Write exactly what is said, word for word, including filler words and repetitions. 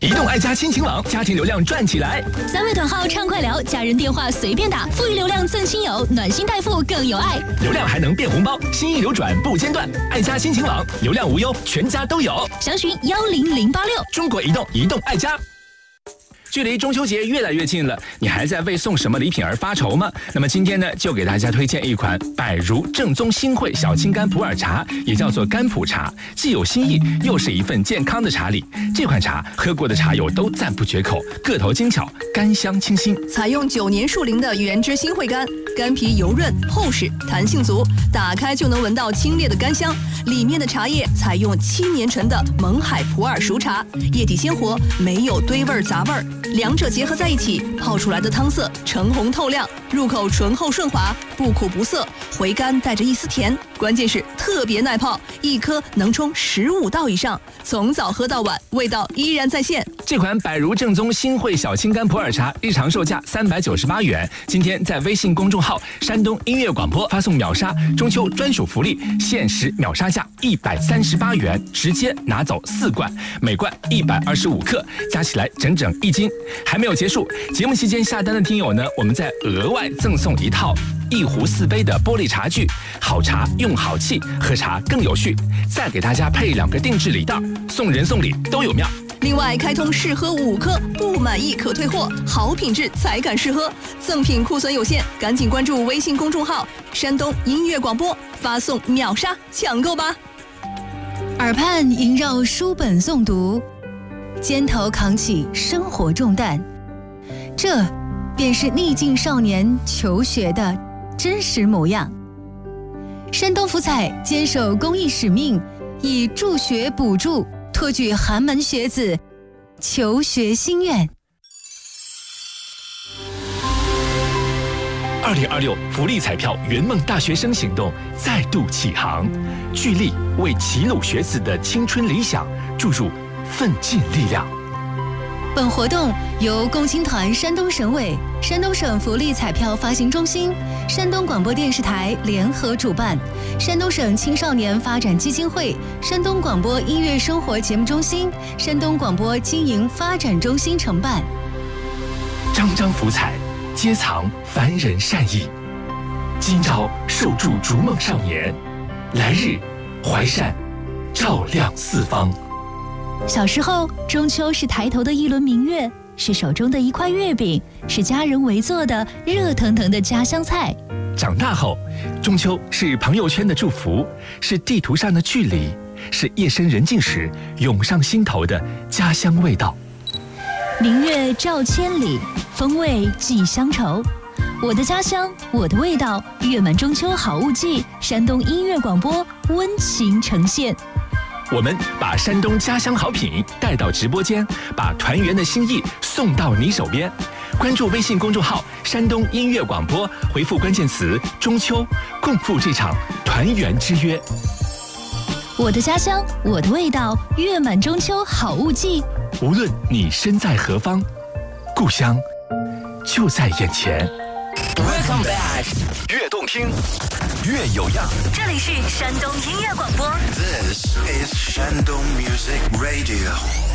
移动爱家亲情网，家庭流量赚起来。 三位短号畅快聊，家人电话随便打，富裕流量赠亲友，暖心代付更有爱。 流量还能变红包，心意流转不间断。爱家亲情网，流量无忧，全家都有。 详询幺零零八六。 中国移动，移动爱家。距离中秋节越来越近了，你还在为送什么礼品而发愁吗？那么今天呢，就给大家推荐一款百如正宗新会小青柑普洱茶，也叫做柑普茶，既有新意，又是一份健康的茶礼。这款茶喝过的茶友都赞不绝口，个头精巧，甘香清新。 采用九年树龄的原汁新会柑，柑皮油润厚实，弹性足，打开就能闻到清冽的柑香。里面的茶叶采用七年陈的勐海普洱熟茶，叶底鲜活，没有堆味杂味儿。两者结合在一起，泡出来的汤色橙红透亮，入口醇厚顺滑，不苦不涩，回甘带着一丝甜，关键是特别耐泡，一颗能冲十五道以上，从早喝到晚，味道依然在线。 这款百如正宗新会小青柑普洱茶日常售价三百九十八元，今天在微信公众号山东音乐广播发送秒杀中秋专属福利，限时秒杀价一百三十八元，直接拿走四罐，每罐一百二十五克，加起来整整一斤。还没有结束，节目期间下单的听友呢，我们再额外赠送一套一壶四杯的玻璃茶具，好茶用好气，喝茶更有序。再给大家配两个定制礼袋，送人送礼都有妙。 另外开通试喝五颗，不满意可退货，好品质才敢试喝。赠品库存有限，赶紧关注微信公众号山东音乐广播，发送秒杀抢购吧。 耳畔萦绕书本诵读，肩头扛起生活重担，这便是逆境少年求学的真实模样。山东福彩坚守公益使命，以助学补助，托举寒门学子求学心愿。 二零二六福利彩票圆梦大学生行动再度启航，聚力为齐鲁学子的青春理想注入奋进力量。 本活动由共青团山东省委、山东省福利彩票发行中心、山东广播电视台联合主办，山东省青少年发展基金会、山东广播音乐生活节目中心、山东广播经营发展中心承办。 张张福彩，皆藏凡人善意。今朝受助逐梦少年，来日怀善照亮四方。 小时候，中秋是抬头的一轮明月，是手中的一块月饼，是家人围坐的热腾腾的家乡菜。 长大后，中秋是朋友圈的祝福，是地图上的距离，是夜深人静时涌上心头的家乡味道。 明月照千里，风味寄乡愁。我的家乡，我的味道，月满中秋好物季，山东音乐广播温情呈现。 我们把山东家乡好品带到直播间，把团圆的心意送到你手边。关注微信公众号山东音乐广播，回复关键词中秋，共赴这场团圆之约。 我的家乡，我的味道，月满中秋好物季。 无论你身在何方，故乡就在眼前。 Welcome back， 越动听，越有样。 这里是山东音乐广播。 This is 山东 Music Radio。